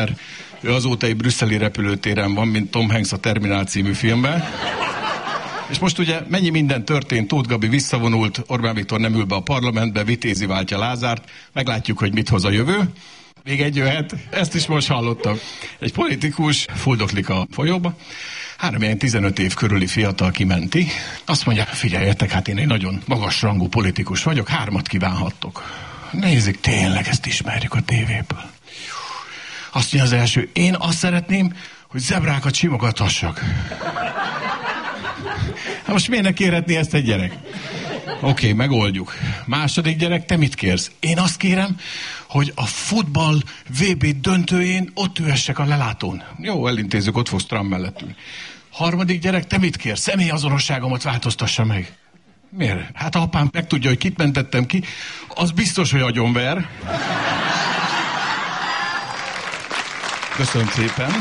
Ő azóta egy brüsszeli repülőtéren van, mint Tom Hanks a Terminál című filmben. És most ugye mennyi minden történt, Tóth Gabi visszavonult, Orbán Viktor nem ül be a parlamentbe, Vitézi váltja Lázárt, meglátjuk, hogy mit hoz a jövő. Még egy jöhet, ezt is most hallottam. Egy politikus fuldoklik a folyóba, 15 év körüli fiatal kimenti. Azt mondja, figyeljetek, hát én egy nagyon magas rangú politikus vagyok, 3 kívánhattok. Nézzük, tényleg ezt ismerjük a tévéből. Azt mondja az első, én azt szeretném, hogy zebrákat simogathassak. Hát most miért ne kérhetné ezt egy gyerek? Oké, megoldjuk. Második gyerek, te mit kérsz? Én azt kérem, hogy a futball VB döntőjén ott ülhessek a lelátón. Jó, elintézzük, ott fogsz Trump mellett ülni. Harmadik gyerek, te mit kérsz? Személyazonosságomat változtassa meg. Miért? Hát apám megtudja, hogy kit mentettem ki, az biztos, hogy agyonver. Köszönöm szépen.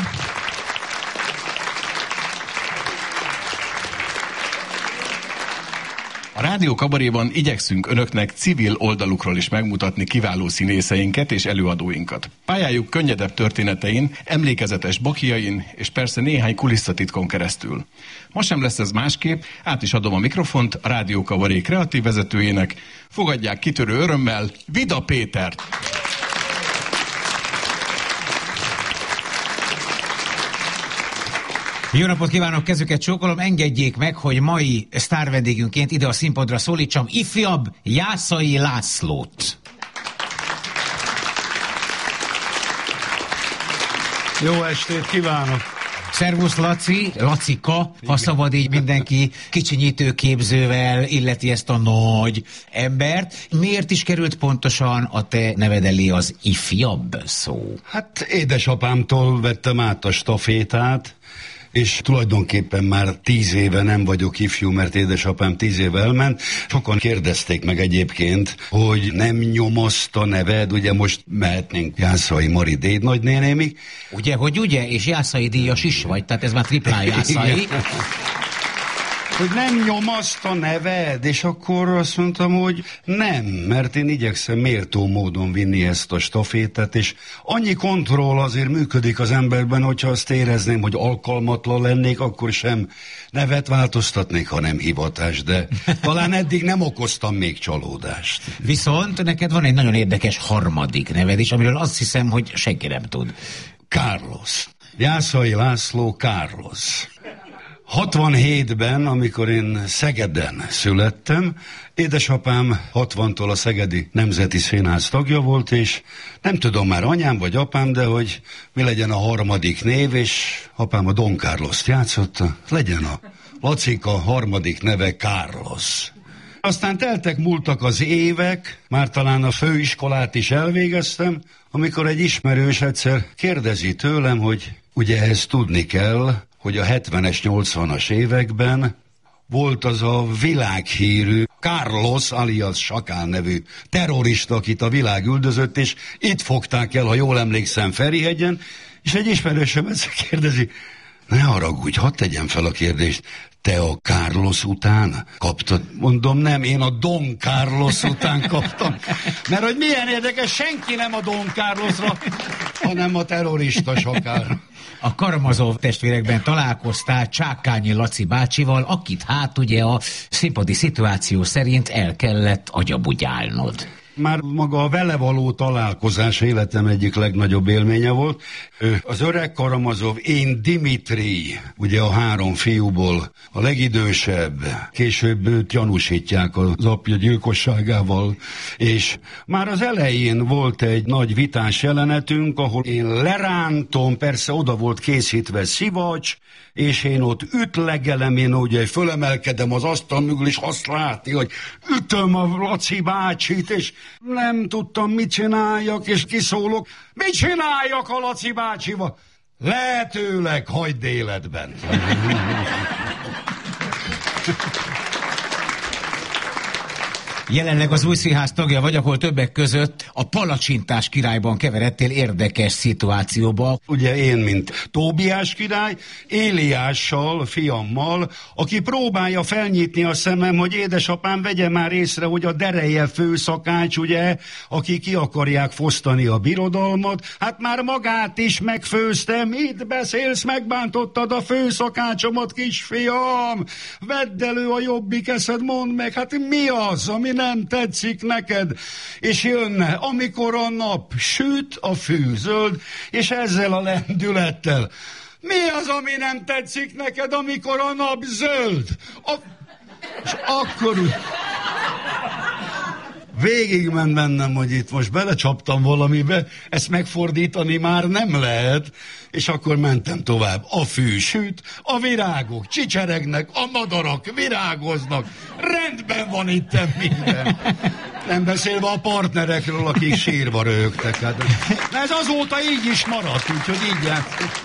A Rádió Kabaréban igyekszünk önöknek civil oldalukról is megmutatni kiváló színészeinket és előadóinkat. Pályájuk könnyedebb történetein, emlékezetes bakiain és persze néhány kulisszatitkon keresztül. Ma sem lesz ez másképp, át is adom a mikrofont a Rádió Kabaré kreatív vezetőjének. Fogadják kitörő örömmel Vida Pétert! Jó napot kívánok, kezüket csókolom, engedjék meg, hogy mai sztárvendégünként ide a színpadra szólítsam ifjabb Jászai Lászlót. Jó estét kívánok! Szervusz Laci, Lacika, ha szabad így mindenki kicsinyítőképzővel illeti ezt a nagy embert. Miért is került pontosan a te neved elé az ifjabb szó? Hát édesapámtól vettem át a stafétát, és tulajdonképpen már 10 éve nem vagyok ifjú, mert édesapám 10 éve elment. Sokan kérdezték meg egyébként, hogy nem nyomaszt a neved, ugye most mehetnénk Jászai Mari dédnagynénémig. Ugye, hogy ugye, és Jászai díjas is vagy, tehát ez már triplán Jászai. Hogy nem nyomaszt a neved, és akkor azt mondtam, hogy nem, mert én igyekszem méltó módon vinni ezt a stafétet, és annyi kontroll azért működik az emberben, hogyha azt érezném, hogy alkalmatlan lennék, akkor sem nevet változtatnék, hanem hivatás, de talán eddig nem okoztam még csalódást. Viszont neked van egy nagyon érdekes harmadik neved is, amiről azt hiszem, hogy senki nem tud. Carlos. Jászai László Carlos. 67-ben, amikor én Szegeden születtem, édesapám 60-tól a Szegedi Nemzeti Színház tagja volt, és nem tudom már anyám vagy apám, de hogy mi legyen a harmadik név, és apám a Don Carlost játszotta, legyen a Lacika harmadik neve Carlos. Aztán múltak az évek, már talán a főiskolát is elvégeztem, amikor egy ismerős egyszer kérdezi tőlem, hogy ugye ezt tudni kell, hogy a 70-es, 80-as években volt az a világhírű Carlos alias Sakál nevű terrorista, akit a világ üldözött, és itt fogták el, ha jól emlékszem, Ferihegyen, és egy ismerősöm egyszer kérdezi, ne haragudj, hadd tegyem fel a kérdést, te a Carlos után kaptad? Mondom, nem, én a Don Carlos után kaptam. Mert hogy milyen érdekes, senki nem a Don Carlosra, hanem a terrorista Sakál. A Karamazov testvérekben találkoztál Csákányi Laci bácsival, akit hát ugye a színpadi szituáció szerint el kellett agyabugyálnod. Már maga a vele való találkozás életem egyik legnagyobb élménye volt. Az öreg Karamazov, én Dimitri, ugye a 3 fiúból a legidősebb, később őt gyanúsítják az apja gyilkosságával, és már az elején volt egy nagy vitás jelenetünk, ahol én lerántom, persze oda volt készítve szivacs, és én ott ütlegelem, én ugye fölemelkedem az asztal mögül, és azt látja, hogy ütöm a Laci bácsit, és nem tudtam, mit csináljak, és kiszólok, mit csináljak a Laci bácsival? Lehetőleg hagyd életben. Jelenleg az Új Színház tagja vagy, ahol többek között a Palacsintás királyban keveredtél érdekes szituációba. Ugye én, mint Tóbiás király, Éliással, fiammal, aki próbálja felnyitni a szemem, hogy édesapám vegye már észre, hogy a dereje főszakács, ugye, aki ki akarják fosztani a birodalmat, hát már magát is megfőztem, mit beszélsz, megbántottad a főszakácsomat, kisfiam, vedd elő a jobbik eszed, mondd meg, hát mi az, ami nem tetszik neked? És jönne, amikor a nap süt, a fű zöld, és ezzel a lendülettel. Mi az, ami nem tetszik neked, amikor a nap zöld? És akkor... Végigment bennem, hogy itt most belecsaptam valamibe, ezt megfordítani már nem lehet, és akkor mentem tovább. A fű süt, a virágok csicseregnek, a madarak virágoznak, rendben van itt minden. Nem beszélve a partnerekről, akik sírva röhögtek. Hát. Ez azóta így is maradt, úgyhogy így játszott.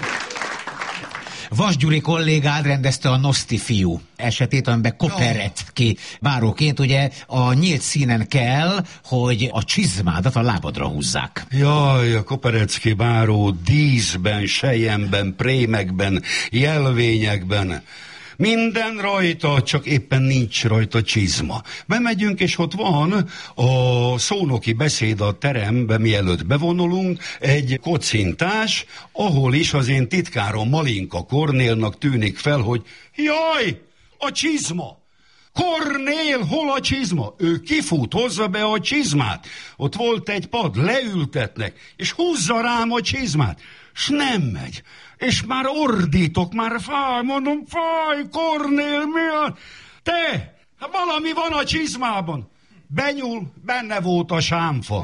Vas Gyuri kollégád rendezte a Noszti fiú esetét, amiben Koperecki báróként ugye a nyílt színen kell, hogy a csizmádat a lábadra húzzák. Jaj, a Koperecki báró díszben, selyemben, prémekben, jelvényekben. Minden rajta, csak éppen nincs rajta csizma. Bemegyünk, és ott van a szónoki beszéd a terembe, mielőtt bevonulunk, egy kocintás, ahol is az én titkárom Malinka Kornélnak tűnik fel, hogy jaj, a csizma! Kornél, hol a csizma? Ő kifut, hozza be a csizmát. Ott volt egy pad, leültetnek, és húzza rám a csizmát. S nem megy. És már ordítok, már fáj, mondom, fáj, Kornél, mi a... Te, valami van a csizmában. Benyúl, benne volt a sámfa.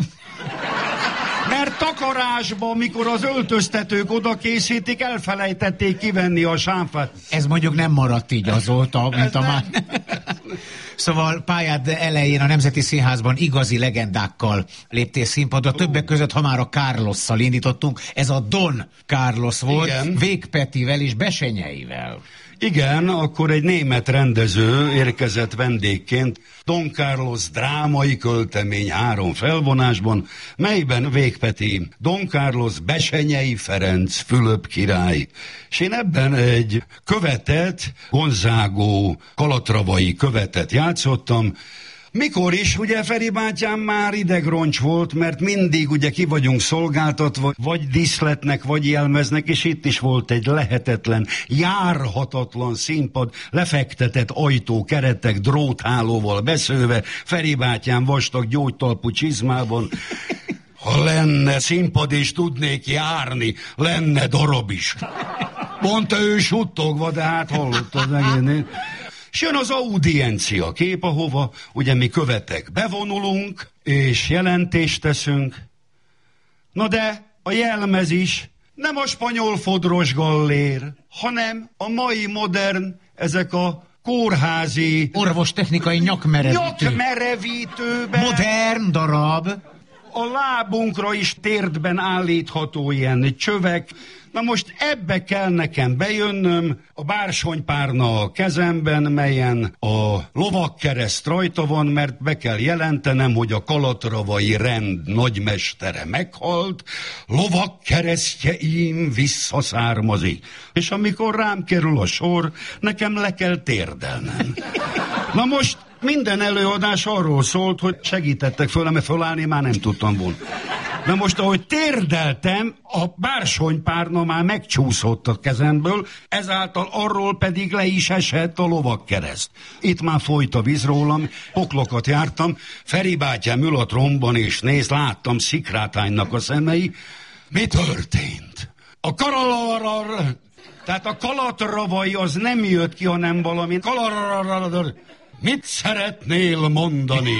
Mert takarásban, mikor az öltöztetők oda készítik, elfelejtették kivenni a sámfát. Ez mondjuk nem maradt így azóta, mint a már... Szóval pályád elején a Nemzeti Színházban igazi legendákkal léptél színpadra, többek között, ha már a Carlosszal indítottunk, ez a Don Carlos volt, igen. Vég Petivel és Besenyeivel. Igen, akkor egy német rendező érkezett vendégként, Don Carlos drámai költemény 3 felvonásban, melyben Vég Peti, Don Carlos, Besenyei Ferenc, Fülöp király. És én ebben egy követet, Gonzágó, kalatravai követet játszottam, mikor is, ugye Feri bátyám már idegroncs volt, mert mindig ugye ki vagyunk szolgáltatva, vagy diszletnek, vagy jelmeznek, és itt is volt egy lehetetlen, járhatatlan színpad, lefektetett ajtó, keretek, dróthálóval beszőve, Feri bátyám vastag gyógytalpú csizmában. Ha lenne színpad és tudnék járni, lenne darab is. Mondta ő suttogva, de hát hallottad megint. És jön az audiencia kép, ahova ugye mi követek bevonulunk, és jelentést teszünk. Na de a jelmez is nem a spanyol fodros gallér, hanem a mai modern, ezek a kórházi... orvostechnikai nyakmerevítőben. Modern darab. A lábunkra is térdben állítható ilyen csövek. Na most ebbe kell nekem bejönnöm, a bársonypárna a kezemben, melyen a lovagkereszt rajta van, mert be kell jelentenem, hogy a kalatravai rend nagymestere meghalt, lovagkeresztjeim visszaszármazik. És amikor rám kerül a sor, nekem le kell térdelnem. Na most minden előadás arról szólt, hogy segítettek föl, mert fölállni már nem tudtam volna. Na most, ahogy térdeltem, a bársonypárna már megcsúszott a kezemből, ezáltal arról pedig le is esett a lovagkereszt. Itt már folyt a víz rólam, poklokat jártam, Feri bátyám ül a trombon és néz, láttam szikrátánynak a szemei. Mi történt? A karalarar, tehát a kalatravai az nem jött ki, hanem valami kalararar. Mit szeretnél mondani?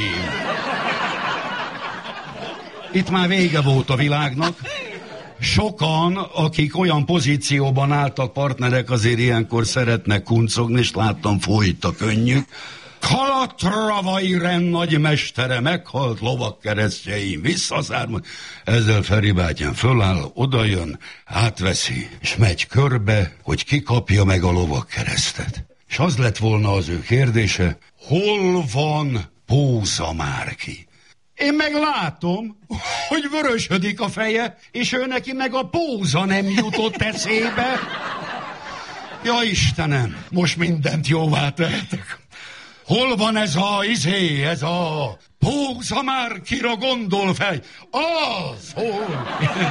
Itt már vége volt a világnak. Sokan, akik olyan pozícióban álltak, partnerek, azért ilyenkor szeretnek kuncogni, és láttam, folyt a könnyük. Kalatravai rend nagymestere meghalt, lovagkeresztjeim visszaszármaz. Ezzel Feri bátyám föláll, odajön, átveszi, és megy körbe, hogy kikapja meg a lovagkeresztet. És az lett volna az ő kérdése, hol van Póza már ki. Én meg látom, hogy vörösödik a feje, és ő neki meg a póza nem jutott eszébe. Ja Istenem, most mindent jóvá tehetek. Hol van ez a Póza már kira gondol fej? Az, hol?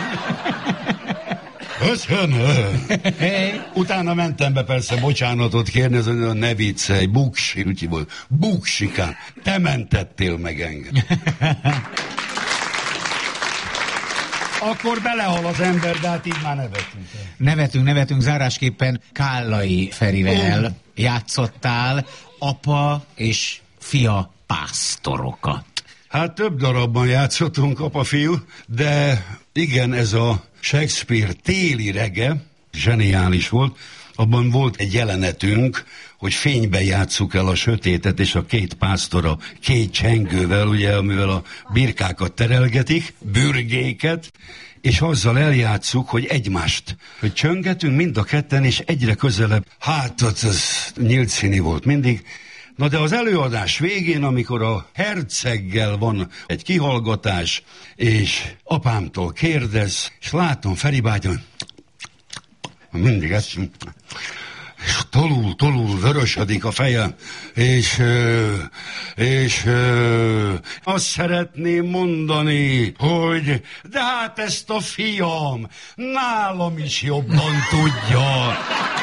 Köszönöm. Utána mentem be persze bocsánatot kérni, az olyan ne viccelj, buksi, úgy volt. Buksikán, te mentettél meg engem. Akkor belehal az ember, de hát így már Nevetünk. Zárásképpen Kállai Ferivel játszottál apa és fia pásztorokat. Hát több darabban játszottunk, apa-fiú, de igen, ez a Shakespeare téli rege zseniális volt. Abban volt egy jelenetünk, hogy fényben játsszuk el a sötétet, és a két pásztor a két csengővel, ugye, amivel a birkákat terelgetik, bürgéket, és azzal eljátsszuk, hogy egymást, hogy csöngetünk mind a ketten, és egyre közelebb. Hát, az nyílt színi volt mindig. Na de az előadás végén, amikor a herceggel van egy kihallgatás, és apámtól kérdez, és látom Feri bátyám, mindig ezt, és tolul vörösödik a fejem, és azt szeretném mondani, hogy de hát ezt a fiam nálam is jobban tudja.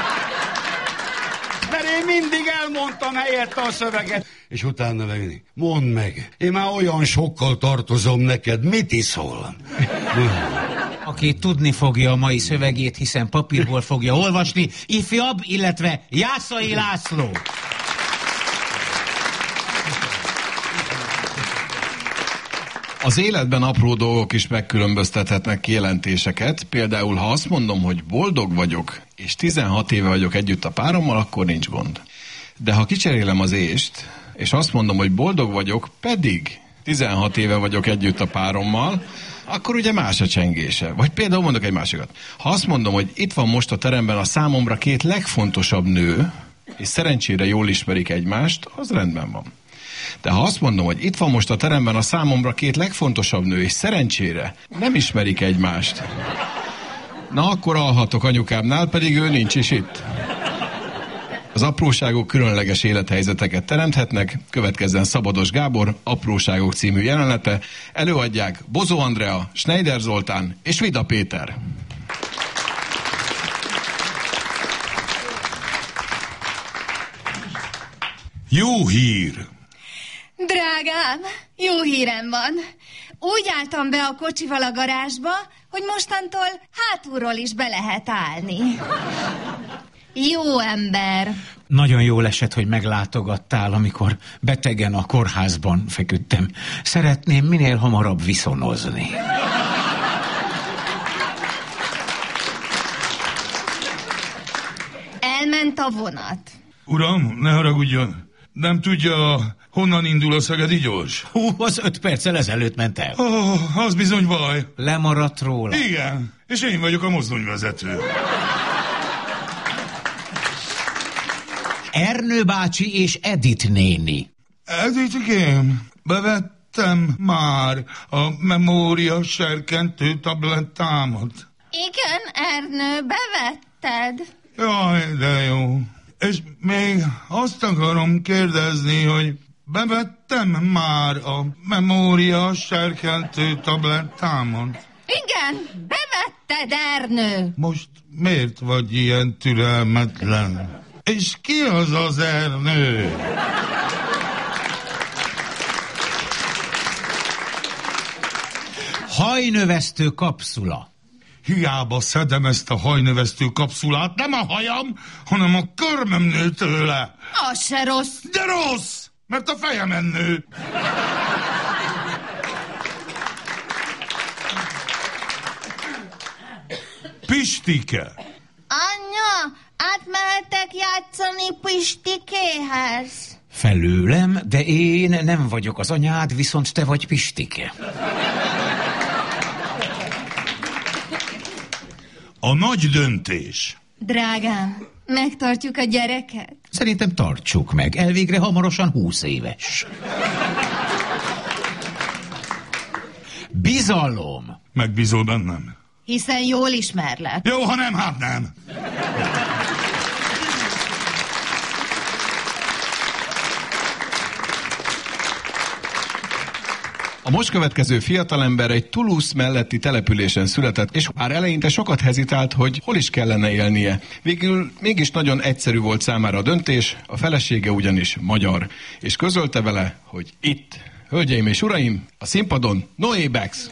Mert én mindig elmondtam helyette a szöveget. És utána megint, mondd meg, én már olyan sokkal tartozom neked, mit iszol? Aki tudni fogja a mai szövegét, hiszen papírból fogja olvasni, ifjabb, illetve Jászai László. Az életben apró dolgok is megkülönböztethetnek kijelentéseket. Például, ha azt mondom, hogy boldog vagyok, és 16 éve vagyok együtt a párommal, akkor nincs gond. De ha kicserélem az ést, és azt mondom, hogy boldog vagyok, pedig 16 éve vagyok együtt a párommal, akkor ugye más a csengése. Vagy például mondok egy másikat. Ha azt mondom, hogy itt van most a teremben a számomra két legfontosabb nő, és szerencsére jól ismerik egymást, az rendben van. De ha azt mondom, hogy itt van most a teremben a számomra két legfontosabb nő, és szerencsére nem ismerik egymást, na akkor alhatok anyukámnál, pedig ő nincs is itt. Az apróságok különleges élethelyzeteket teremthetnek, következzen Szabados Gábor Apróságok című jelenete, előadják Bozó Andrea, Schneider Zoltán és Vida Péter. Jó hír! Drágám, jó hírem van. Úgy álltam be a kocsival a garázsba, hogy mostantól hátulról is be lehet állni. Jó ember. Nagyon jól esett, hogy meglátogattál, amikor betegen a kórházban feküdtem. Szeretném minél hamarabb viszonozni. Elment a vonat. Uram, ne haragudjon. Nem tudja, honnan indul a szegedi gyors? Az 5 perccel ezelőtt ment el. Az bizony baj. Lemaradt róla. Igen, és én vagyok a mozdonyvezető. Ernő bácsi és Edith néni. Edithkém, bevettem már a memória serkentő tablettámat. Igen, Ernő, bevetted. Jaj, de jó. És még azt akarom kérdezni, hogy bevettem már a memória serkentő tablettámat. Igen, bevetted, Ernő. Most miért vagy ilyen türelmetlen? És ki az az Ernő? Hajnövesztő kapszula. Hiába szedem ezt a hajnövesztő kapszulát, nem a hajam, hanem a körmöm nő tőle. Az se rossz. De rossz, mert a fejemen nő. Pistike. Anya, átmehetek játszani Pistikéhez? Felőlem, de én nem vagyok az anyád, viszont te vagy Pistike. A nagy döntés. Drágám, megtartjuk a gyereket? Szerintem tartsuk meg, elvégre hamarosan 20 éves. Bizalom. Megbízol bennem? Hiszen jól ismerlek. Jó, ha nem, hát nem. A most következő fiatalember egy Toulouse melletti településen született, és már eleinte sokat hezitált, hogy hol is kellene élnie. Végül mégis nagyon egyszerű volt számára a döntés, a felesége ugyanis magyar, és közölte vele, hogy itt, hölgyeim és uraim, a színpadon Noé Bex.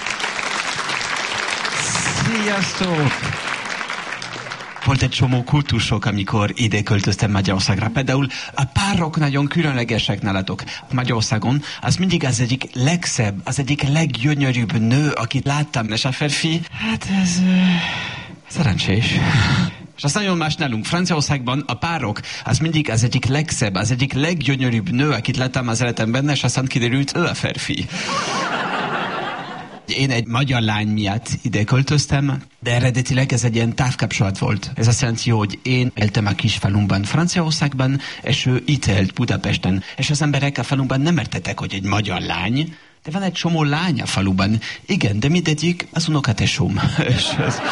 Sziasztok! Volt egy csomó kultúrsok, amikor ide költöztem Magyarországra. Például a párok nagyon különlegesek nálatok. Magyarországon az mindig az egyik legszebb, az egyik leggyönyörűbb nő, akit láttam, és a férfi, hát ez szerencsés. És az nagyon más nálunk. Franciaországban a párok, az mindig az egyik legszebb, az egyik leggyönyörűbb nő, akit láttam az életemben, és aztán kiderült, ő a férfi. Én egy magyar lány miatt ide költöztem, de eredetileg ez egy ilyen távkapcsolat volt. Ez azt jelenti, hogy én éltem a kis falumban Franciaországban, és ő itt élt Budapesten. És az emberek a falumban nem értettek, hogy egy magyar lány, de van egy csomó lány a faluban. Igen, de mindegyik az unokatesóm. És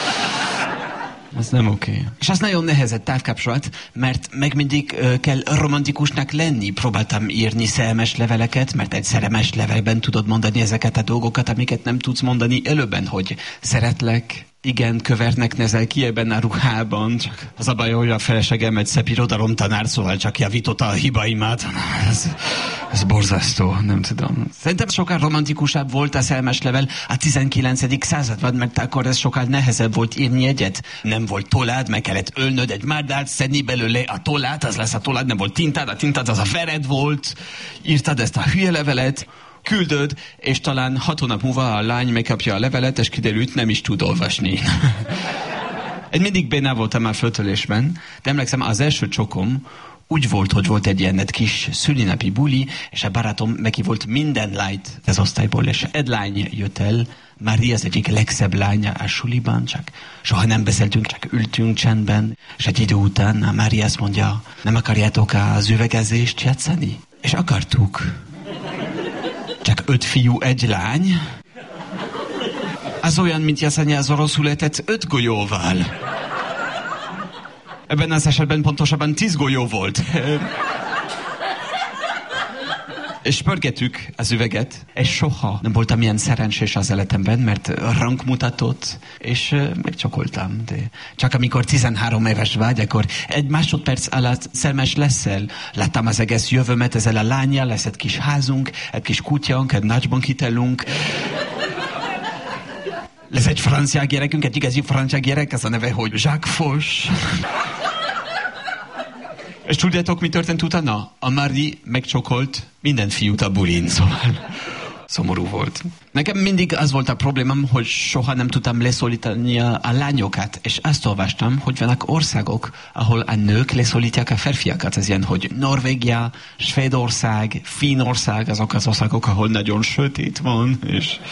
ez nem oké. És az nagyon nehezett távkapcsolat, mert meg mindig kell romantikusnak lenni. Próbáltam írni szerelmes leveleket, mert egy szerelmes levelben tudod mondani ezeket a dolgokat, amiket nem tudsz mondani előbben, hogy szeretlek, igen, kövernek nezel ki ebben a ruhában, csak az a baj, hogy a feleségem egy szép irodalomtanár, szóval csak javította a hibaimat. Ez borzasztó, nem tudom. Szerintem sokkal romantikusabb volt a szerelmes level a 19. században, mert akkor ez sokkal nehezebb volt írni egyet. Nem volt tollád, meg kellett ölnöd egy márdát, szedni belőle a tollát, az lesz a tollád, nem volt tintád, a tintád az a vered volt. Írtad ezt a hülye levelet, küldöd, és talán 6 hónap múlva a lány megkapja a levelet, és kiderült, nem is tud olvasni. Én mindig bénán voltam már föltölésben, de emlékszem, az első csokom úgy volt, hogy volt egy ilyen kis szülinapi buli, és a barátom neki volt minden lányt az osztályból, és egy lány jött el, Mária az egyik legszebb lánya a suliban, csak soha nem beszéltünk, csak ültünk csendben, és egy idő után a Mária azt mondja, nem akarjátok az üvegezést játszani? És akartuk. Csak 5 fiú, 1 lány. Az olyan, mint játszani az orosz rulettet 5 golyóval. Ebben az esetben pontosabban 10 golyó volt. És pörgetük az üveget, és soha nem voltam ilyen szerencsés az életemben, mert ránk mutatott, és megcsokoltam. De csak amikor 13 éves vagy, akkor egy másodperc alatt szerelmes leszel. Láttam az egész jövőmet ezzel a lányjal, lesz egy kis házunk, egy kis kutyánk, egy nagybankitelünk. Lesz egy francia gyerekünk, egy igazi francia gyerek, az a neve, hogy Jacques Foch. És tudjátok, mi történt utána? A Mari megcsokolt minden fiút a bulin, szóval szomorú volt. Nekem mindig az volt a problémám, hogy soha nem tudtam leszólítani a lányokat, és azt olvastam, hogy vannak országok, ahol a nők leszólítják a férfiakat. Ez ilyen, hogy Norvégia, Svédország, Finnország, azok az országok, ahol nagyon sötét van,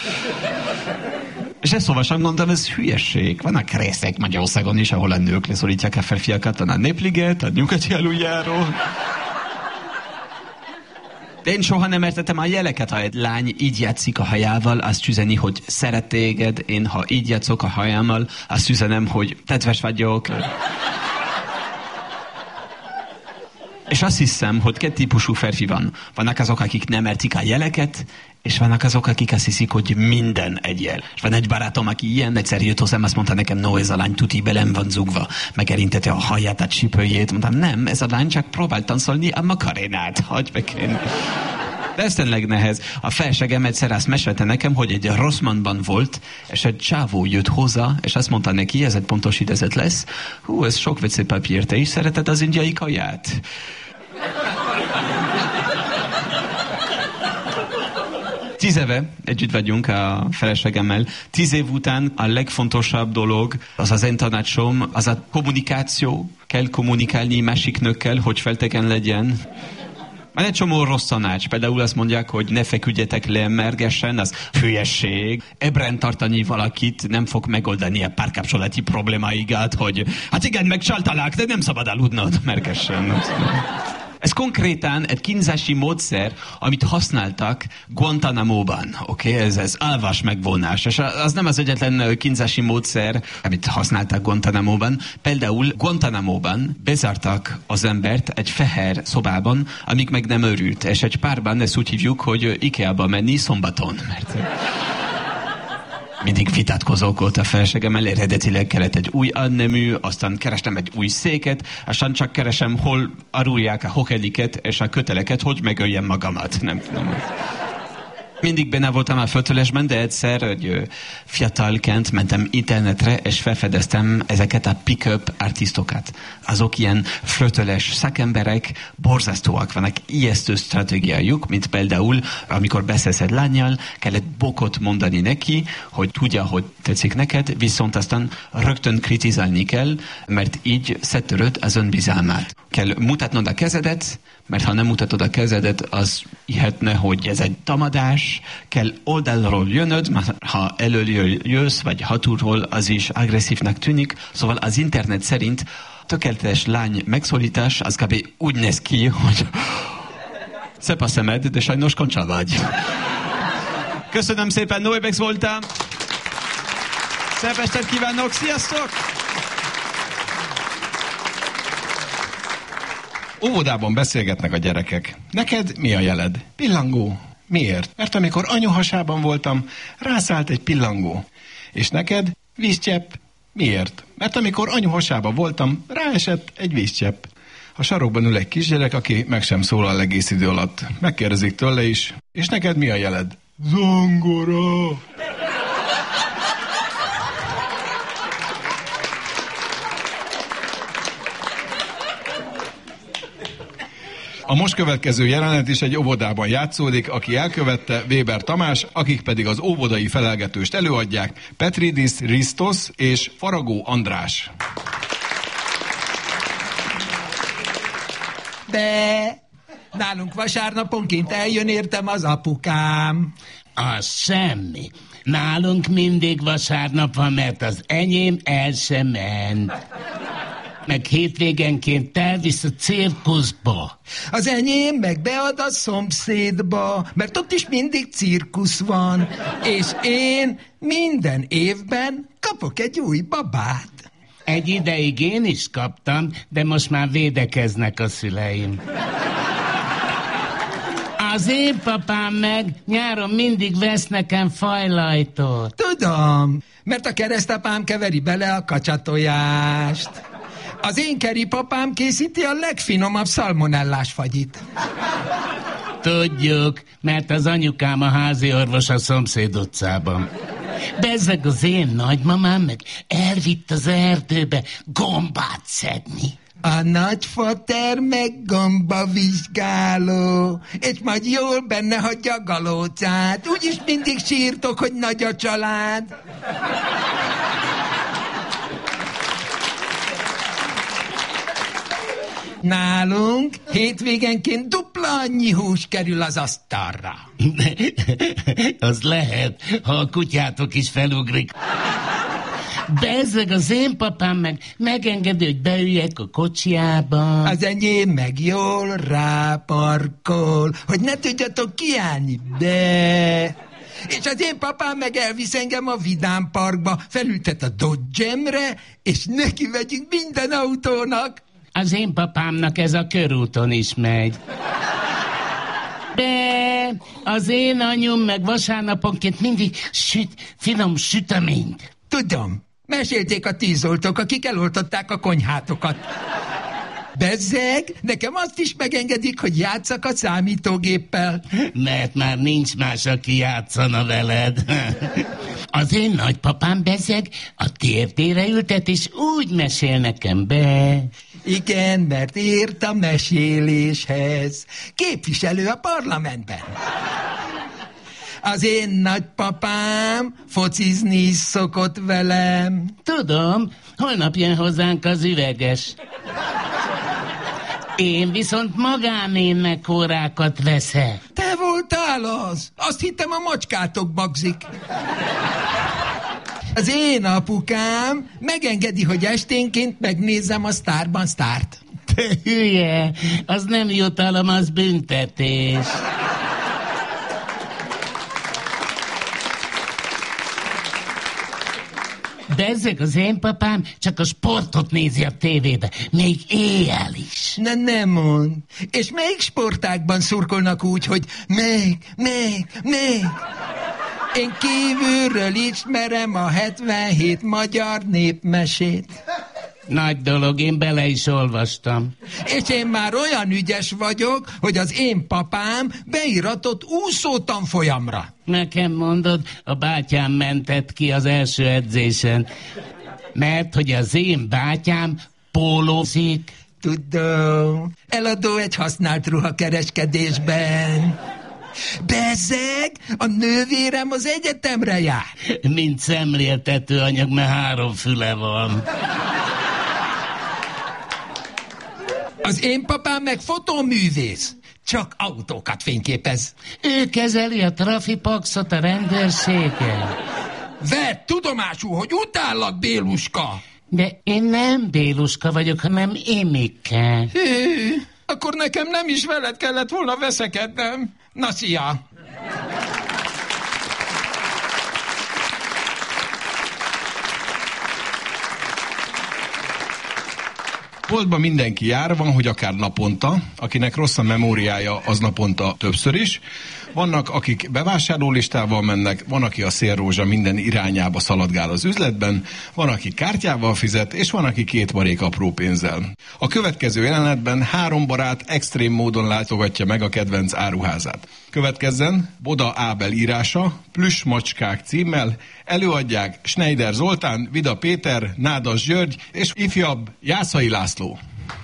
és ezt olvastam, gondolom, ez hülyeség. Vannak részek Magyarországon is, ahol a nők leszólítják a férfiakat, a Népliget, a nyugati aluljáró. De én soha nem értettem a jeleket, ha egy lány így játszik a hajával, azt üzeni, hogy szeret téged, én ha így játszok a hajámmal, azt üzenem, hogy kedves vagyok. És azt hiszem, hogy 2 típusú férfi van. Vannak azok, akik nem értik a jeleket, és vannak azok, akik azt hiszik, hogy minden egy jel. És van egy barátom, aki ilyen, egyszer jött hozzám, azt mondta nekem, no, ez a lány tuti belem van zugva. Megerintette a haját, a csípőjét. Mondtam, nem, ez a lány csak próbált tancolni a makarénát. Hagyj meg én. De ez tényleg nehéz. A feleségem egyszer azt mesélte nekem, hogy egy Rosszmannban volt, és egy csávó jött hozzá, és azt mondta neki, ez egy pontos idézet lesz, hú, ez sok WC-papír, te is szereted az indiai kaját? Tíz éve együtt vagyunk a feleségemmel. 10 év után a legfontosabb dolog, az én tanácsom, az a kommunikáció. Kell kommunikálni másik nőkkel, hogy feltegen legyen. Van egy csomó rossz tanács. Például azt mondják, hogy ne feküdjetek le mergesen, az hülyesség. Ébren tartani valakit nem fog megoldani a párkapcsolati problémáikat, hogy hát igen, megcsaltalak, de nem szabad aludnod mergesen. Ez konkrétan egy kínzási módszer, amit használtak Guantanamo-ban. Oké? Ez alvás megvonás. És az nem az egyetlen kínzási módszer, amit használtak Guantanamo-ban. Például Guantanamo-ban bezártak az embert egy fehér szobában, amíg meg nem örült. És egy párban ezt úgy hívjuk, hogy IKEA-ba menni szombaton. Mert mindig vitatkozok ott a feleségemmel, eredetileg kellett egy új adnemű, aztán kerestem egy új széket, aztán csak keresem, hol arulják a hokeliket és a köteleket, hogy megöljem magamat. Nem tudom. Mindig benne voltam a fötölesben, de egyszer fiatalként mentem internetre, és felfedeztem ezeket a pick-up artistokat. Azok ilyen fötöles szakemberek, borzasztóak vannak, ijesztő stratégiájuk, mint például, amikor beszélsz egy lánnyal, kellett bokot mondani neki, hogy tudja, hogy tetszik neked, viszont aztán rögtön kritizálni kell, mert így széttöröd az önbizalmát. Kell mutatnod a kezedet, mert ha nem mutatod a kezedet, az hihetne, hogy ez egy támadás, kell oldalról jönnöd, mert ha elől jössz, vagy hátulról, az is agresszívnak tűnik. Szóval az internet szerint tökéletes lány megszólítás, az kb. Úgy néz ki, hogy szép a szemed, de sajnos koncsa vagy. Köszönöm szépen, Neubex voltam. Szép estét kívánok, sziasztok! Óvodában beszélgetnek a gyerekek. Neked mi a jeled? Pillangó. Miért? Mert amikor anyu hasában voltam, rászállt egy pillangó. És neked? Vízcsepp. Miért? Mert amikor anyu hasában voltam, ráesett egy vízcsepp. A sarokban ül egy kisgyerek, aki meg sem szólal egész idő alatt. Megkérdezik tőle is. És neked mi a jeled? Zongora. A most következő jelenet is egy óvodában játszódik, aki elkövette Weber Tamás, akik pedig az óvodai felelgetőst előadják, Petridis Ristos és Faragó András. De nálunk vasárnaponként eljön értem az apukám. Az semmi. Nálunk mindig vasárnap van, mert az enyém el sem ment. Meg hétvégenként elvisz a cirkuszba. Az enyém meg bead a szomszédba, mert ott is mindig cirkusz van, és én minden évben kapok egy új babát. Egy ideig én is kaptam, de most már védekeznek a szüleim. Az én papám meg nyáron mindig vesz nekem fajlajtot. Tudom, mert a keresztapám keveri bele a kacsatojást. Az én keripapám készíti a legfinomabb szalmonellás fagyit. Tudjuk, mert az anyukám a házi orvos a szomszéd utcában. Bezzeg az én nagymamám meg elvitt az erdőbe gombát szedni. A nagyfater meg gombavizsgáló, és majd jól benne hagyja a galócát. Úgyis mindig sírtok, hogy nagy a család. Nálunk hétvégenként dupla annyi hús kerül az asztalra. Az lehet, ha a kutyátok is felugrik. Bezzeg az én papám meg megengedi, hogy beüljek a kocsiába. Az enyém meg jól ráparkol, hogy ne tudjatok kiállni, de... És az én papám meg elvisz engem a Vidám Parkba, felültet a Dodge-emre, és neki vegyünk minden autónak. Az én papámnak ez a körúton is megy. De az én anyum meg vasárnaponként mindig süt finom süteményt. Tudom, mesélték a tűzoltók, akik eloltották a konyhátokat. Bezzeg, nekem azt is megengedik, hogy játsszak a számítógéppel. Mert már nincs más, aki játszana veled. Az én nagypapám bezzeg a térdére ültet, és úgy mesél nekem be. Igen, mert ért a meséléshez. Képviselő a parlamentben. Az én nagypapám focizni is szokott velem. Tudom, holnap jön hozzánk az üveges. Én viszont magánénekórákat veszek. Te voltál az? Azt hittem, a macskátok bagzik. Az én apukám megengedi, hogy esténként megnézzem a Sztárban Sztárt. Te hülye, az nem jutalom, az büntetés. De ezek az én papám csak a sportot nézi a tévébe, még éjjel is. Nem mond. És melyik sportágban szurkolnak úgy, hogy még. Én kívülről ismerem a 77 magyar népmesét. Nagy dolog, én bele is olvastam. És én már olyan ügyes vagyok, hogy az én papám beiratott úszótanfolyamra. Nekem mondod, a bátyám mentett ki az első edzésen. Mert hogy az én bátyám pólózik. Tudom, eladó egy használt ruhakereskedésben. Bezzeg, a nővérem az egyetemre jár. Mint szemléltető anyag, mert 3 füle van. Az én papám meg fotóművész. Csak autókat fényképez. Ő kezeli a trafipaxot a rendőrségen. Vedd tudomásul, hogy utállak, Béluska. De én nem Béluska vagyok, hanem Émike. Hű, akkor nekem nem is veled kellett volna veszekednem. Na, szia! Boltban mindenki jár, van, hogy akár naponta, akinek rossz a memóriája, az naponta többször is. Vannak, akik bevásárlólistával mennek, van, aki a szélrózsa minden irányába szaladgál az üzletben, van, aki kártyával fizet, és van, aki 2 marék apró pénzzel. A következő jelenetben 3 barát extrém módon látogatja meg a kedvenc áruházát. Következzen Boda Ábel írása, Plüss macskák címmel, előadják Schneider Zoltán, Vida Péter, Nádas György és ifjabb Jászai László.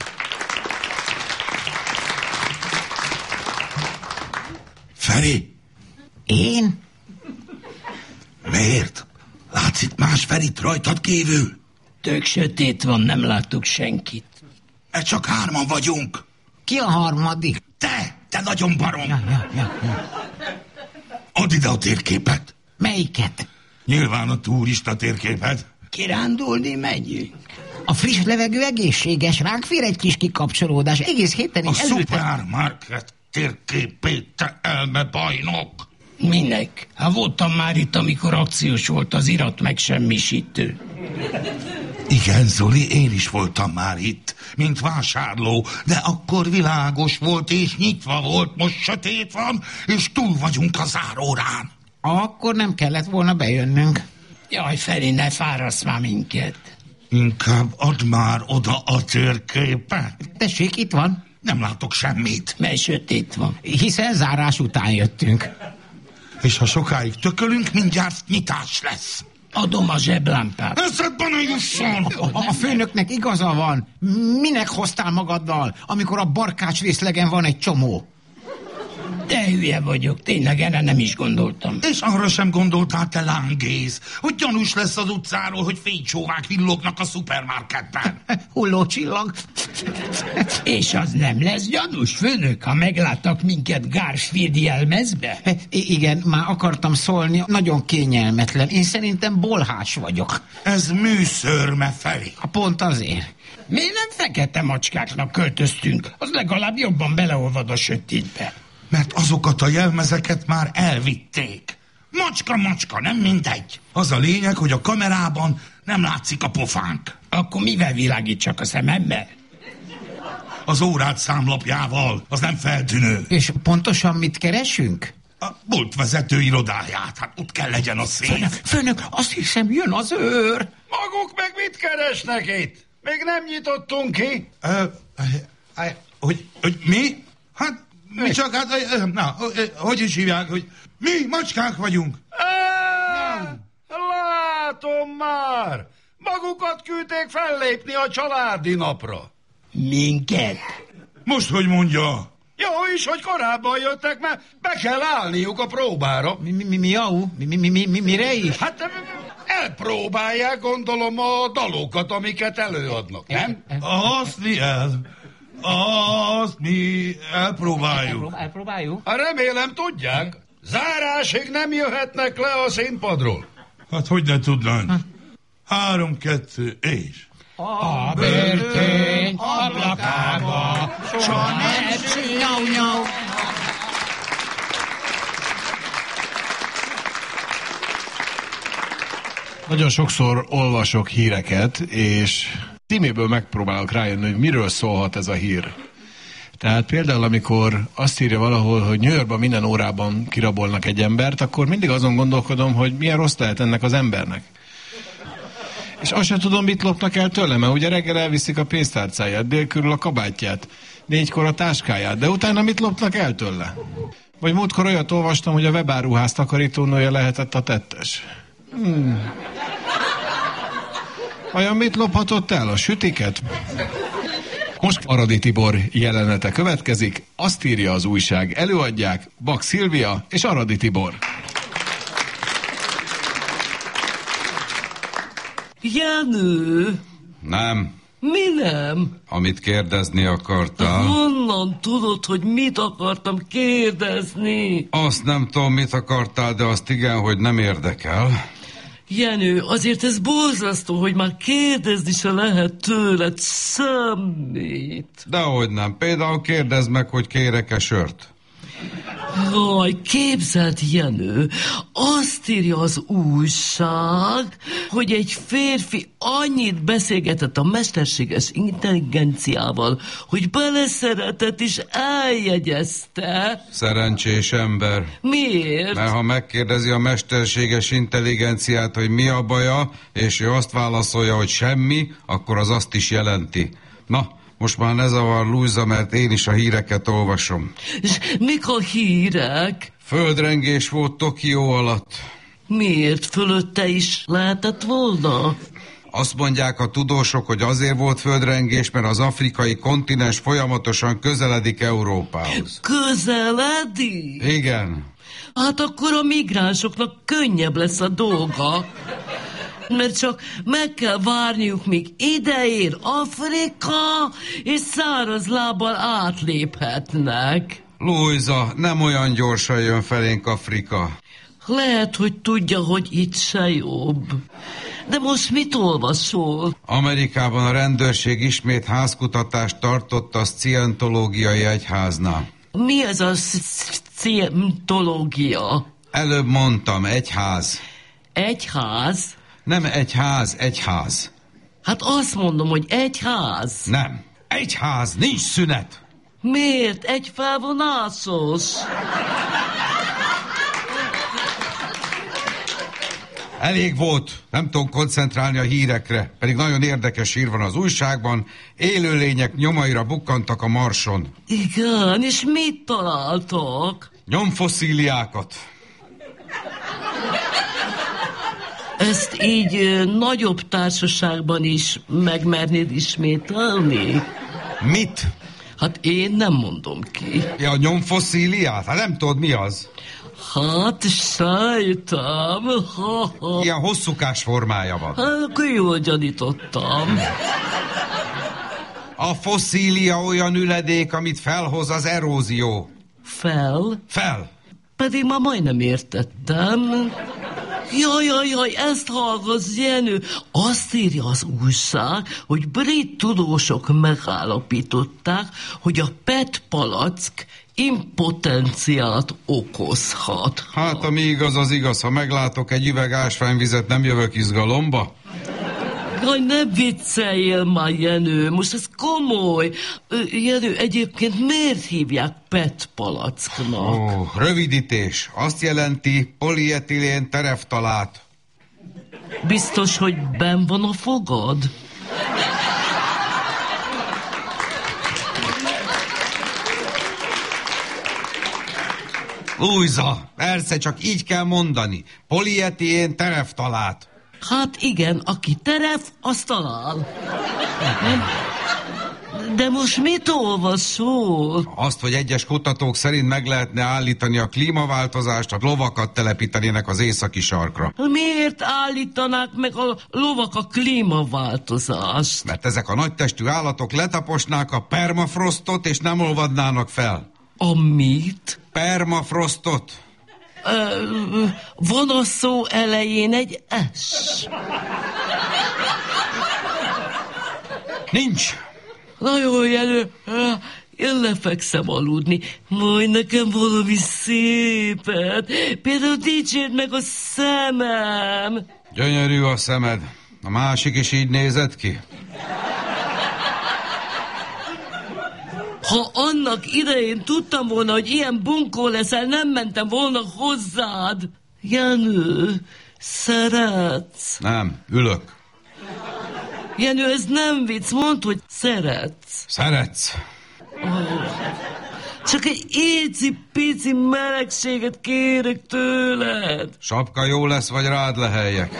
Feri? Én? Miért? Látszik más Ferit rajtad kívül? Tök sötét van, nem látok senkit. Csak 3 vagyunk. Ki a harmadik? Te nagyon barom. Ja. Add ide a térképet. Melyiket? Nyilván a turista térképet. Kirándulni megyünk. A friss levegő egészséges, ránk fér egy kis kikapcsolódás. Egész héten A is szupermarket térképét, te elmebajnok. Minek? Voltam már itt, amikor akciós volt az irat megsemmisítő. Igen, Zoli, én is voltam már itt, mint vásárló, de akkor világos volt és nyitva volt, most sötét van, és túl vagyunk a zárórán. Akkor nem kellett volna bejönnünk. Jaj, Feri, ne fárassz már minket. Inkább add már oda a térképet. Tessék, itt van. Nem látok semmit. Mely sötét van. Hiszen zárás után jöttünk. És ha sokáig tökölünk, mindjárt nyitás lesz. Adom a zseblámpát. Eszedbe ne jusson! A főnöknek igaza van. Minek hoztál magaddal, amikor a barkács részlegen van egy csomó? De hülye vagyok, tényleg erre nem is gondoltam. És arra sem gondoltál, te lángész, hogy gyanús lesz az utcáról, hogy fénycsóvák villognak a szupermarketben. Hullócsillag. És az nem lesz gyanús, főnök, ha megláttak minket Garfield jelmezbe? Igen, már akartam szólni, nagyon kényelmetlen. Én szerintem bolhás vagyok. Ez műszörme, Feri. Pont azért. Miért nem fekete macskáknak költöztünk? Az legalább jobban beleolvad a sötétbe. Mert azokat a jelmezeket már elvitték. Macska, nem mindegy. Az a lényeg, hogy a kamerában nem látszik a pofánk. Akkor mivel világítsak a szememmel? Az órát számlapjával, az nem feltűnő. És pontosan mit keresünk? A boltvezető irodáját, hát ott kell legyen a széf. Főnök, azt hiszem jön az őr. Maguk meg mit keresnek itt? Még nem nyitottunk ki. Hogy mi? Hát mi csak, hogy is hívják, hogy mi macskák vagyunk. Látom már. Magukat küldték fellépni a családi napra. Minket? Most, hogy mondja? Jó is, hogy korábban jöttek, mert be kell állniuk a próbára. Mire is? Hát elpróbálják, gondolom, a dalokat, amiket előadnak, nem? Azt mi elpróbáljuk. Elpróbáljuk? Hát remélem tudják. Zárásig nem jöhetnek le a színpadról. Hát hogy ne tudnánk? 3, 2, és... A börtön ablakába Nyau. Nagyon sokszor olvasok híreket, és címéből megpróbálok rájönni, hogy miről szólhat ez a hír. Tehát például, amikor azt írja valahol, hogy New Yorkban minden órában kirabolnak egy embert, akkor mindig azon gondolkodom, hogy milyen rossz lehet ennek az embernek. És azt sem tudom, mit lopnak el tőle, mert ugye reggel elviszik a pénztárcáját, délkörül a kabátját, 4-kor a táskáját, de utána mit lopnak el tőle? Vagy múltkor olyat olvastam, hogy a webáruház takarítónője lehetett a tettes. Vajon mit lophatott el? A sütiket? Most Aradi Tibor jelenete következik, azt írja az újság, előadják Bak Szilvia és Aradi Tibor. Jenő! Nem. Mi nem? Amit kérdezni akartál. Honnan tudod, hogy mit akartam kérdezni? Azt nem tudom, mit akartál, de azt igen, hogy nem érdekel. Jenő, azért ez borzasztó, hogy már kérdezni se lehet tőled semmit. Dehogy nem. Például kérdezd meg, hogy kérek-e sört. Jaj, képzeld, Jenő, azt írja az újság, hogy egy férfi annyit beszélgetett a mesterséges intelligenciával, hogy beleszeretett és eljegyezte. Szerencsés ember. Miért? Mert ha megkérdezi a mesterséges intelligenciát, hogy mi a baja, és ő azt válaszolja, hogy semmi, akkor az azt is jelenti. Na, most már ne zavar, Luisa, mert én is a híreket olvasom. És mik a hírek? Földrengés volt Tokió alatt. Miért? Fölötte is lehetett volna? Azt mondják a tudósok, hogy azért volt földrengés, mert az afrikai kontinens folyamatosan közeledik Európához. Közeledik? Igen. Hát akkor a migránsoknak könnyebb lesz a dolga. Mert csak meg kell várniuk, míg ideér Afrika, és száraz lábbal átléphetnek. Luisa, nem olyan gyorsan jön felénk Afrika. Lehet, hogy tudja, hogy itt se jobb. De most mit olvasol? Amerikában a rendőrség ismét házkutatást tartott a scientológiai egyháznál. Mi ez a scientológia? Előbb mondtam, egyház. Egyház? Nem egyház, egyház. Hát azt mondom, hogy egyház. Nem. Egyház, nincs szünet. Miért? Egy felvonásos. Elég volt. Nem tudom koncentrálni a hírekre. Pedig nagyon érdekes hír van az újságban. Élőlények nyomaira bukkantak a Marson. Igen, és mit találtak? Nyomfosszíliákat. Ezt így nagyobb társaságban is megmernéd ismételni? Mit? Hát én nem mondom ki. Ja, a nyomfosszíliát? Hát nem tudod, mi az? Hát sejtem. Ilyen hosszúkás formája van. Hát akkor jól gyanítottam. A fosszília olyan üledék, amit felhoz az erózió. Fel? Fel. Pedig már majdnem értettem. Jaj, ezt hallgass, Jenő. Azt írja az újság, hogy brit tudósok megállapították, hogy a PET palack impotenciát okozhat. Hát, ami igaz, az igaz. Ha meglátok egy üveg ásványvizet, nem jövök izgalomba? Jaj, ne vicceljél már, Jenő, most ez komoly. Jenő, egyébként miért hívják PET palacknak? Ó, rövidítés. Azt jelenti polietilén tereftalát. Biztos, hogy benn van a fogad? Luisa, persze, csak így kell mondani. Polietilén tereftalát. Hát igen, aki teref, azt talál. De most mit olvasol? Azt, hogy egyes kutatók szerint meg lehetne állítani a klímaváltozást, a lovakat telepítenének az északi sarkra. Miért állítanák meg a lovak a klímaváltozást? Mert ezek a nagytestű állatok letaposnák a permafrostot, és nem olvadnának fel. A mit? Permafrostot. Van a szó elején egy S. Nincs. Na jó, Jenő, én lefekszem aludni, majd nekem valami szépet, például dicsérd meg a szemem. Gyönyörű a szemed, a másik is így nézett ki. Ha annak idején tudtam volna, hogy ilyen bunkó leszel, nem mentem volna hozzád. Jenő, szeretsz? Nem, ülök. Jenő, ez nem vicc, mondd, hogy szeretsz. Szeretsz. Csak egy éci-pici melegséget kérek tőled. Sapka jó lesz, vagy rád leheljek.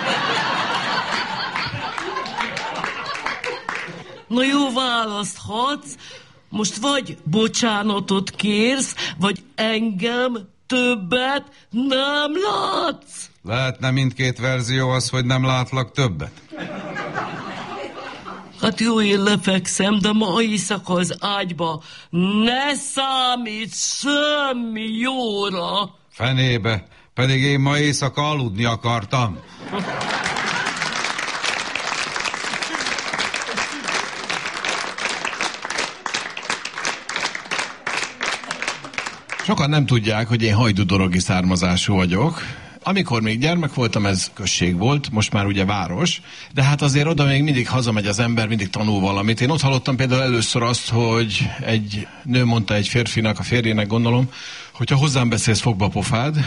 Na jó, választhatsz. Most vagy bocsánatot kérsz, vagy engem többet nem látsz. Lehetne mindkét verzió az, hogy nem látlak többet? Hát jó, én lefekszem, de ma éjszaka az ágyba ne számíts semmi jóra. Fenébe, pedig én ma éjszaka aludni akartam. Sokan nem tudják, hogy én hajdudorogi származású vagyok. Amikor még gyermek voltam, ez község volt, most már ugye város, de hát azért oda még mindig hazamegy az ember, mindig tanul valamit. Én ott hallottam például először azt, hogy egy nő mondta egy férfinak, a férjének gondolom, hogyha hozzám beszélsz, fogd be a pofád.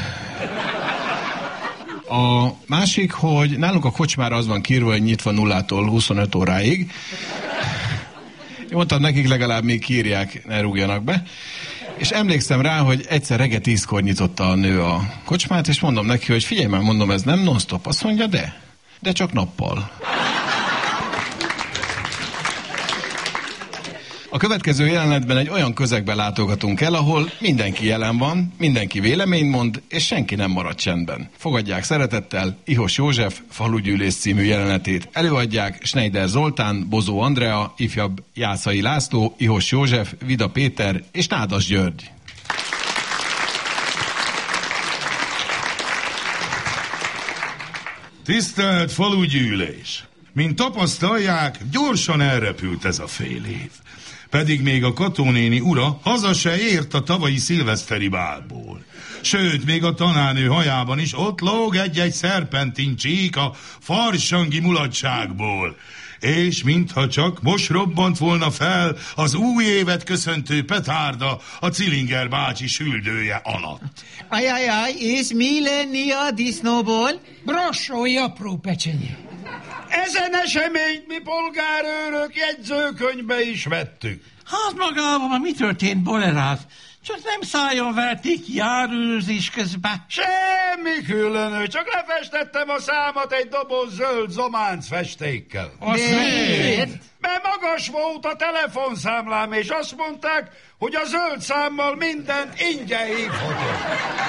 A másik, hogy nálunk a kocsmára az van kiírva, hogy nyitva 0-tól 25 óráig. Én mondtam nekik, legalább még írják, ne rúgjanak be. És emlékszem rá, hogy egyszer reggel 10-kor nyitotta a nő a kocsmát, és mondom neki, hogy figyelj már, mondom, ez nem non-stop. Azt mondja, de csak nappal. A következő jelenetben egy olyan közegbe látogatunk el, ahol mindenki jelen van, mindenki véleményt mond, és senki nem marad csendben. Fogadják szeretettel Ihos József Falugyűlész című jelenetét. Előadják Schneider Zoltán, Bozó Andrea, ifjabb Jászai László, Ihos József, Vida Péter és Nádas György. Tisztelt falugyűlés! Mint tapasztalják, gyorsan elrepült ez a fél év. Pedig még a Katónéni ura haza se ért a tavalyi szilveszteri bálból. Sőt, még a tanárnő hajában is ott lóg egy-egy szerpentin csík a farsangi mulatságból. És mintha csak most robbant volna fel az új évet köszöntő petárda a Cilinger bácsi süldője alatt. Ajajaj, és mi lenni a disznóból? Brassói apró pecsenye. Ezen eseményt mi polgárőrök jegyzőkönyvbe is vettük. Hát magában mi történt, Bolerát? Csak nem szálljon verték járőrzés közben. Semmi különös, csak lefestettem a számat egy doboz zöld zománc festékkel. Miért? Mert magas volt a telefonszámlám, és azt mondták, hogy a zöld számmal mindent ingyen hívhatok.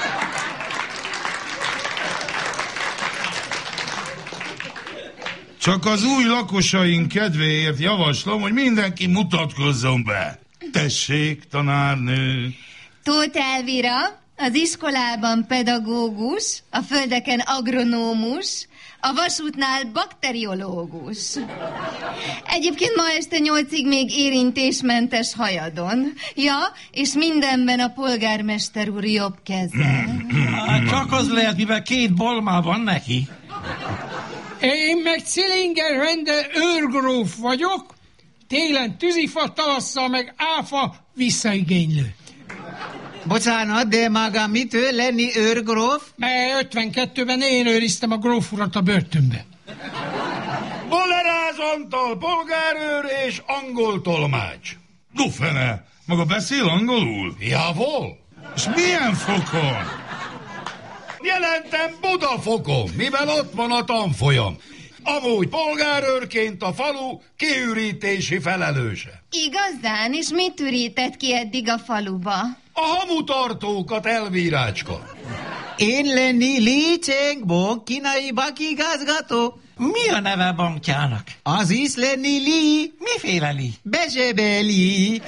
Csak az új lakosaink kedvéért javaslom, hogy mindenki mutatkozzon be. Tessék, tanárnő. Tóth Elvira, az iskolában pedagógus, a földeken agronómus, a vasútnál bakteriológus. Egyébként ma este 8-ig még érintésmentes hajadon. Ja, és mindenben a polgármester úr jobb keze. Csak az lehet, mivel 2 bolmá van neki. Én meg Cilinger rendel őrgróf vagyok, télen tűzifa, tavasszal meg áfa visszaigénylő. Bocsánat, de maga mitől lenni őrgróf? Mert 52-ben én őriztem a gróf urat a börtönbe. Boleráz Antal, polgárőr és angol tolmács. Dufene, maga beszél angolul? Javol? És milyen fokon? Jelentem Budafokon, mivel ott van a tanfolyam. Amúgy polgárőrként a falu kiürítési felelőse. Igazán? És mit ürített ki eddig a faluba? A hamutartókat, Elvírácska. Én lenni Li Cheng-bong, kínai bankigazgató. Mi a neve bankjának? Az is lenni Li. Miféle Li? Bezsebeli.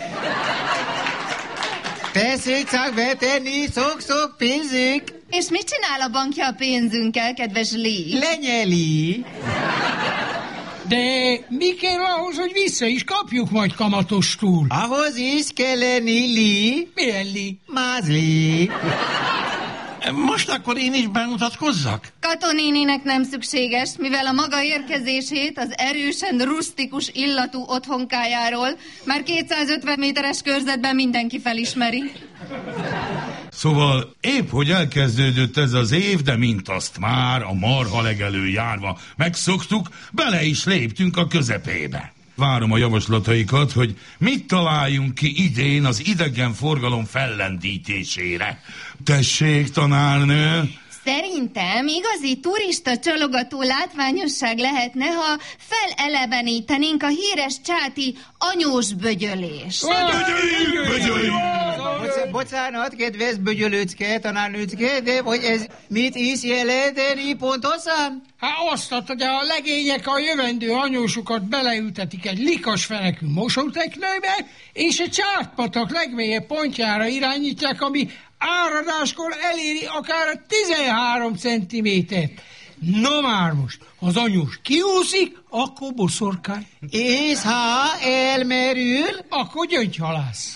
Tessék csak betenni sok-sok pénzük. És mit csinál a bankja a pénzünkkel, kedves Li? Lenyeli. De mi kell ahhoz, hogy vissza is kapjuk majd kamatostul? Ahhoz is kell lenni Li. Milyen Li? Mázli. Most akkor én is bemutatkozzak? Katonénének nem szükséges, mivel a maga érkezését az erősen rusztikus illatú otthonkájáról már 250 méteres körzetben mindenki felismeri. Szóval épp, hogy elkezdődött ez az év, de mint azt már a marha legelő járva megszoktuk, bele is léptünk a közepébe. Várom a javaslataikat, hogy mit találjunk ki idén az idegenforgalom fellendítésére. Tessék, tanárnő! Szerintem igazi turista csalogató látványosság lehetne, ha felelevenítenénk a híres csáti anyós bögyölést. Bögyöljünk! Bocsánat, kedves bögyölőcke, tanárnőcke, de hogy ez mit is jelenteni pontosan? Hát azt, hogy a legények a jövendő anyósukat beleültetik egy likas fenekű mosóteknőbe, és a Csártpatak legmélyebb pontjára irányítják, ami áradáskor eléri akár 13 centimétert. Na már most, az anyós kiúszik, akkor boszorkány. És ha elmerül, akkor gyöngyhalász.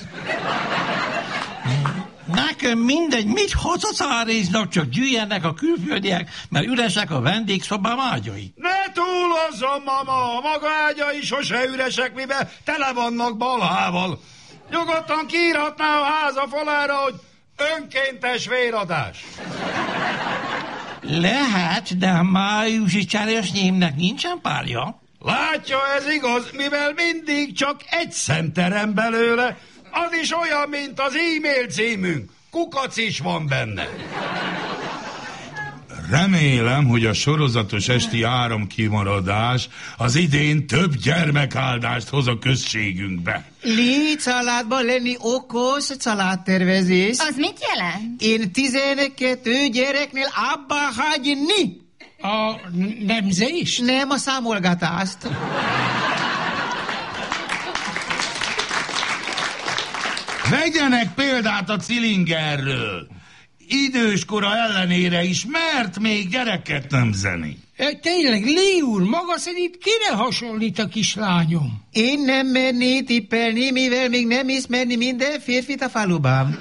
Nekem mindegy, mit hozzacáréznak, csak gyűjjenek a külföldiek, mert üresek a vendégszobám ágyai. Ne túlozzon, mama! A maga ágyai sose üresek, mivel tele vannak balhával. Nyugodtan kiírhatná a háza falára, hogy önkéntes véradás. Lehet, de a májusi cserésnyémnek nincsen párja. Látja, ez igaz, mivel mindig csak egy szemterem belőle, az is olyan, mint az e-mail címünk. Kukac is van benne. Remélem, hogy a sorozatos esti áramkimaradás az idén több gyermekáldást hoz a községünkbe. Li, családban lenni okos családtervezés. Az mit jelent? Én 12 gyereknél abba hagyni. A nemzést? Nem a számolgatást. Vegyenek példát a Cilingerről. Időskora ellenére is, mert még gyereket nem zeni. Tényleg, Li úr, maga szerint kire hasonlít a kislányom? Én nem merné tippelni, mivel még nem ismerni minden férfit a faluban.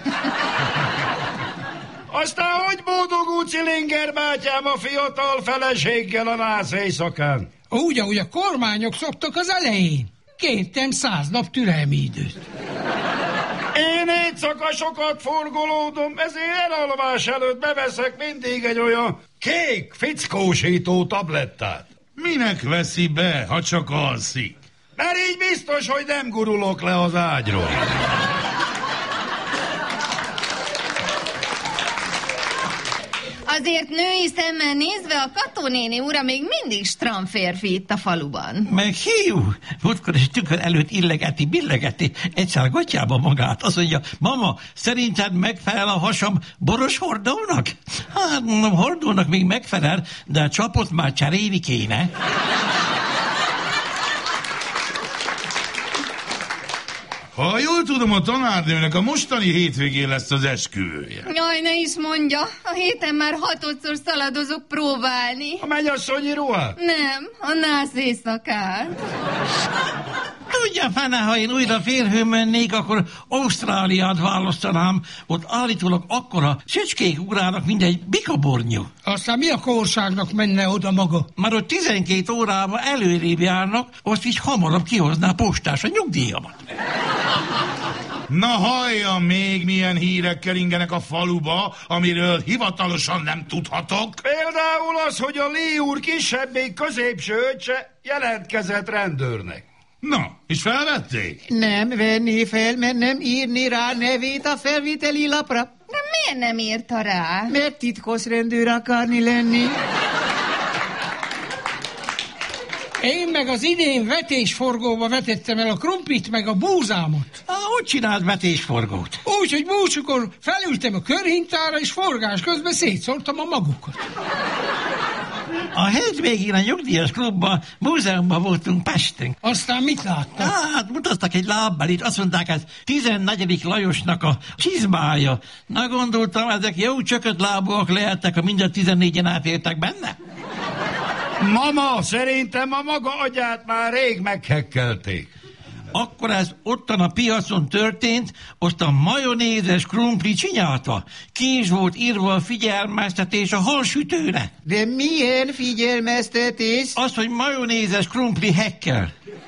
Aztán hogy boldogul Cilinger bátyám a fiatal feleséggel a nász éjszakán? Úgy, ahogy a kormányok szoktak az elején. Kértem 100 nap türelmi időt. Én éjszaka sokat forgolódom, ezért elalvás előtt beveszek mindig egy olyan kék fickósító tablettát. Minek veszi be, ha csak alszik? Mert így biztos, hogy nem gurulok le az ágyról. Azért női szemmel nézve a Katonéni ura még mindig stram férfi itt a faluban. Meg hiú, múltkor is tükör előtt billegeti egyszer gatyába magát. Azt mondja, mama, szerinted megfelel a hasam boros hordónak? Hát mondom, hordónak még megfelel, de a csapot már cserélni kéne. Ha jól tudom, a tanárnőnek a mostani hétvégén lesz az esküvője. Jaj, ne is mondja, a héten már 6-szor szaladozok próbálni. A mennyasszonyi ruhát? Nem, a nász éjszakát. Tudja fene, ha én újra férhő mennék, akkor Ausztráliát választanám. Ott állítólag akkora szöcskék ugrálnak, mint egy bikabornyú. Aztán mi a korságnak menne oda maga? Már ott 12 órában előrébb járnak, azt így hamarabb kihozná postás a nyugdíjamat. Na halljam még, milyen hírek keringenek a faluba, amiről hivatalosan nem tudhatok. Például az, hogy a Li úr kisebbé középső öccse jelentkezett rendőrnek. Na, és felvették? Nem venni fel, mert nem írni rá nevét a felviteli lapra. De miért nem írta rá? Mert titkos rendőr akarni lenni. Én meg az idén vetésforgóba vetettem el a krumplit meg a búzámot. Hogy csináld vetésforgót? Úgy, hogy búcsukor felültem a körhintára, és forgás közben szétszórtam a magukat. A hétvégén a nyugdíjas klubban, múzeumban voltunk Pesten. Aztán mit láttak? Hát mutattak egy lábbelit, azt mondták, ez 14. Lajosnak a csizmája. Na gondoltam, ezek jó csökött lábúak lehettek, ha mind a 14-en átértek benne. Mama, szerintem a maga agyát már rég meghekkelték. Akkor ez ottan a piacon történt, azt a majonézes krumpli csinyálta. Ki is volt írva a figyelmeztetés a halsütőre. De milyen figyelmeztetés? Az, hogy majonézes krumpli hekkel.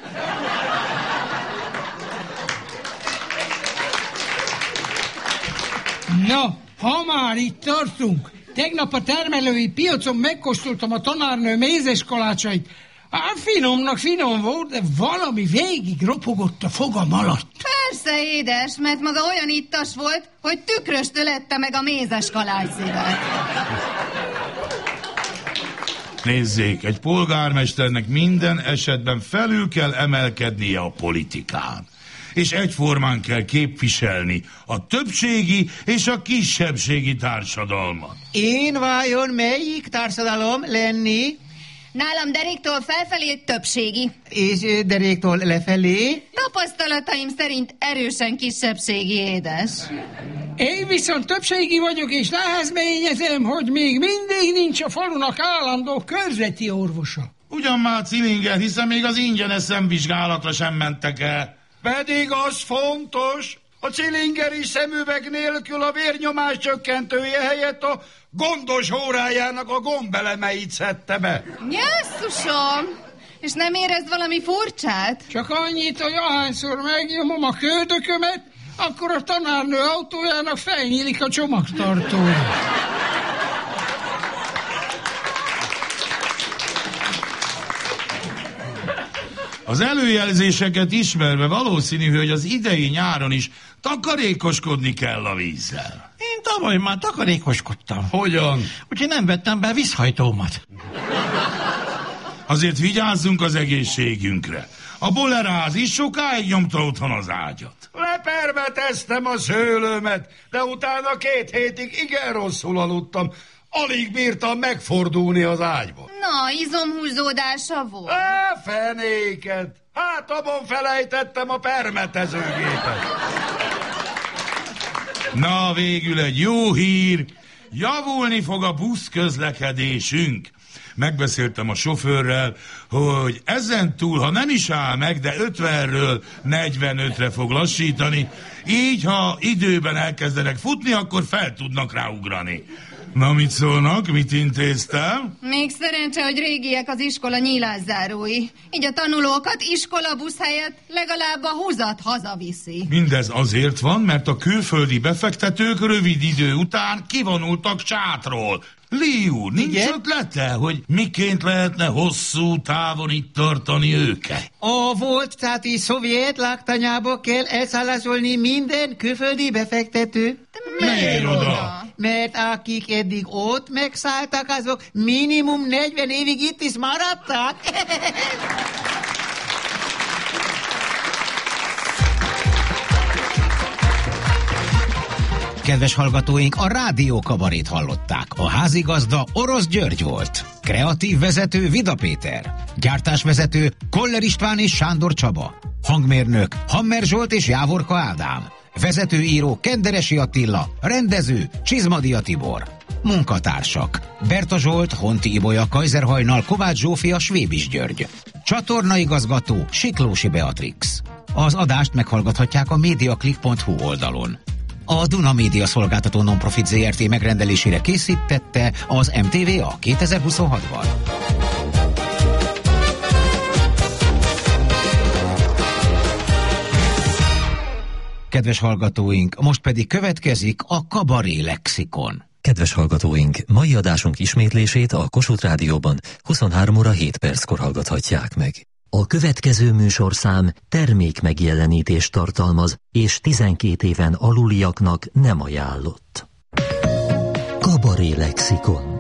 Na, ha már itt tartunk, tegnap a termelői piacon megkóstoltam a tanárnő mézes kalácsait. Hát finomnak finom volt, de valami végig ropogott a fogam alatt. Persze, édes, mert maga olyan ittas volt, hogy tükröstől lette meg a mézes kalácsszívet. Nézzék, egy polgármesternek minden esetben felül kell emelkednie a politikán. És egyformán kell képviselni a többségi és a kisebbségi társadalmat. Én vajon melyik társadalom lenni? Nálam deréktől felfelé többségi. És deréktől lefelé? Tapasztalataim szerint erősen kisebbségi, édes. Én viszont többségi vagyok, és nehezményezem, hogy még mindig nincs a falunak állandó körzeti orvosa. Ugyan már, Cilinger, hiszen még az ingyenes szemvizsgálatra sem mentek el. Pedig az fontos, a cilingeri szemüveg nélkül a vérnyomás csökkentője helyett a gondos órájának a gombelemeit szedte be. Jesszusom! És nem érez valami furcsát? Csak annyit, hogy ahányszor megnyomom a köldökömet, akkor a tanárnő autójának felnyílik a csomagtartója. Az előjelzéseket ismerve valószínű, hogy az idei nyáron is takarékoskodni kell a vízzel. Én tavaly már takarékoskodtam. Hogyan? Úgyhogy nem vettem be vízhajtómat. Azért vigyázzunk az egészségünkre. A boleráz is sokáig nyomta otthon az ágyat. Lepermeteztem a szőlőmet, de utána 2 hétig igen rosszul aludtam. Alig bírtam megfordulni az ágyba. Na, izomhúzódása volt. Fenéket! Hátamon felejtettem a permetezőgépet. Na, végül egy jó hír. Javulni fog a buszközlekedésünk. Megbeszéltem a sofőrrel, hogy ezentúl, ha nem is áll meg, de 50-ről 45-re fog lassítani. Így, ha időben elkezdenek futni, akkor fel tudnak ráugrani. Na, mit szólnak? Mit intéztem? Még szerencse, hogy régiek az iskola nyílászárói. Így a tanulókat iskolabusz helyett legalább a húzat hazaviszi. Mindez azért van, mert a külföldi befektetők rövid idő után kivonultak Csátról. Lee úr, nincs ötlete, hogy miként lehetne hosszú távon itt tartani őket? A volt táti szovjet laktanyába kell elszállásolni minden külföldi befektető. Miért oda? Mert akik eddig ott megszálltak, azok minimum 40 évig itt is maradtak. Kedves hallgatóink, a Rádió Kabarét hallották. A házigazda Orosz György volt. Kreatív vezető Vida Péter. Gyártásvezető Koller István és Sándor Csaba. Hangmérnök Hammer Zsolt és Jávorka Ádám. Vezetőíró Kenderesi Attila. Rendező Csizmadia Tibor. Munkatársak Berta Zsolt, Honti Ibolya, Kajzerhajnal, Kovács Zsófia, Svébis György. Csatornaigazgató Siklósi Beatrix. Az adást meghallgathatják a mediaclick.hu oldalon. A Duna Média Szolgáltató Nonprofit Zrt. Megrendelésére készítette az MTVA 2026-ban. Kedves hallgatóink, most pedig következik a Kabaré Lexikon. Kedves hallgatóink, mai adásunk ismétlését a Kossuth Rádióban 23 óra 7 perckor hallgathatják meg. A következő műsorszám termékmegjelenítést tartalmaz, és 12 éven aluliaknak nem ajánlott. Kabaré Lexikon.